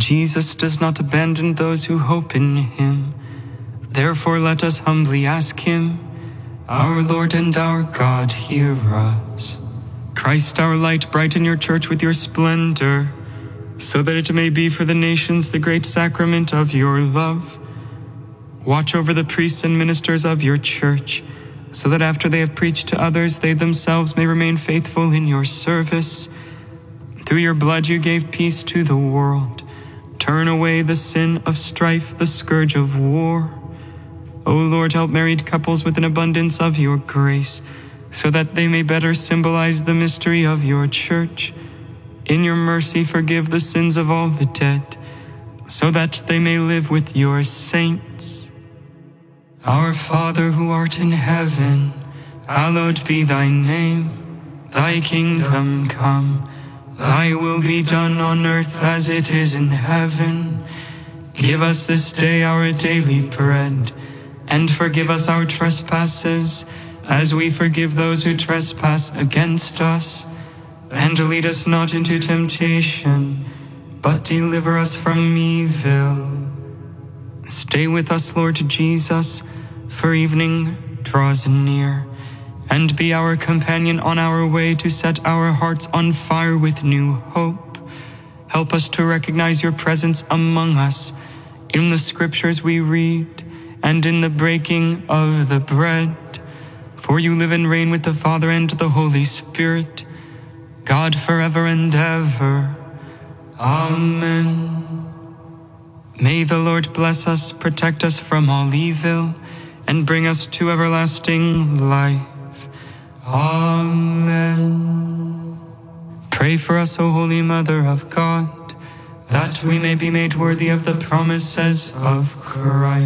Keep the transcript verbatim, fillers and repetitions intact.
Jesus does not abandon those who hope in him. Therefore let us humbly ask him, our Lord and our God, hear us. Christ our light, brighten your church with your splendor, so that it may be for the nations the great sacrament of your love. Watch over the priests and ministers of your church, so that after they have preached to others, they themselves may remain faithful in your service. Through your blood you gave peace to the world. Turn away the sin of strife, the scourge of war. O Lord, help married couples with an abundance of your grace, so that they may better symbolize the mystery of your church. In your mercy, forgive the sins of all the dead, so that they may live with your saints. Our Father who art in heaven, hallowed be thy name. Thy kingdom come, thy will be done on earth as it is in heaven. Give us this day our daily bread, and forgive us our trespasses, as we forgive those who trespass against us. And lead us not into temptation, but deliver us from evil. Stay with us, Lord Jesus, for evening draws near, and be our companion on our way to set our hearts on fire with new hope. Help us to recognize your presence among us in the scriptures we read and in the breaking of the bread. For you live and reign with the Father and the Holy Spirit, God forever and ever. Amen. May the Lord bless us, protect us from all evil, and bring us to everlasting life. Amen. Pray for us, O Holy Mother of God, that we may be made worthy of the promises of Christ.